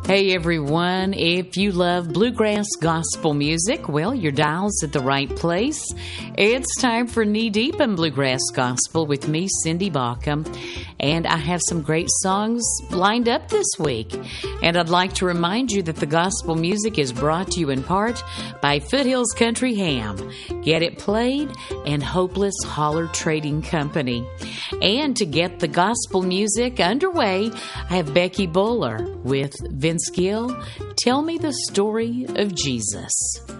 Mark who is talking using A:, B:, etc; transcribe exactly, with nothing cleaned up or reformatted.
A: Hey everyone, if you love bluegrass gospel music, well, your dial's at the right place. It's time for Knee Deep in Bluegrass Gospel with me, Cindy Baucom, and I have some great songs lined up this week. And I'd like to remind you that the gospel music is brought to you in part by Foothills Country Ham, Get It Played, and Hopeless Holler Trading Company. And to get the gospel music underway, I have Becky Bowler with Vince Gill, Tell Me the Story of Jesus.